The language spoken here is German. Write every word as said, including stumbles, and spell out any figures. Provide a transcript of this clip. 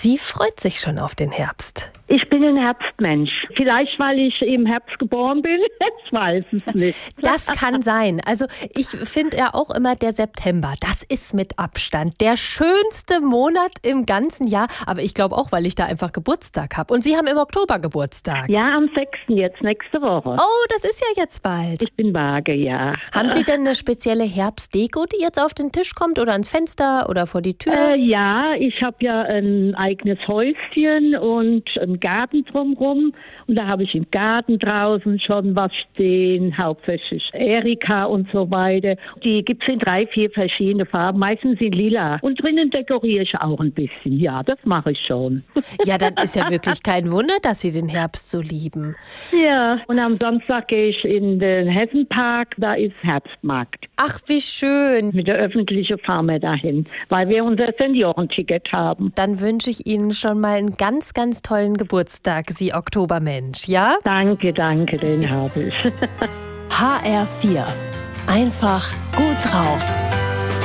Sie freut sich schon auf den Herbst. Ich bin ein Herbstmensch. Vielleicht, weil ich im Herbst geboren bin. Ich weiß es nicht. Das kann sein. Also ich finde ja auch immer, der September, das ist mit Abstand der schönste Monat im ganzen Jahr. Aber ich glaube auch, weil ich da einfach Geburtstag habe. Und Sie haben im Oktober Geburtstag. Ja, am sechsten jetzt, nächste Woche. Oh, das ist ja jetzt bald. Ich bin vage, ja. Haben Sie denn eine spezielle Herbstdeko, die jetzt auf den Tisch kommt oder ans Fenster oder vor die Tür? Äh, ja, ich habe ja ein eigenes Häuschen und einen Garten drumherum. Und da habe ich im Garten draußen schon was stehen, hauptsächlich Erika und so weiter. Die gibt es in drei, vier verschiedene Farben, meistens in lila. Und drinnen dekoriere ich auch ein bisschen. Ja, das mache ich schon. Ja, dann ist ja wirklich kein Wunder, dass Sie den Herbst so lieben. Ja, und am Samstag gehe ich in den Hessenpark, da ist Herbstmarkt. Ach, wie schön. Mit der öffentlichen fahren wir dahin, weil wir unser Seniorenticket haben. Dann wünsche ich Ihnen schon mal einen ganz, ganz tollen Geburtstag, Sie Oktobermensch, ja? Danke, danke, den habe ich. H R vier. Einfach gut drauf.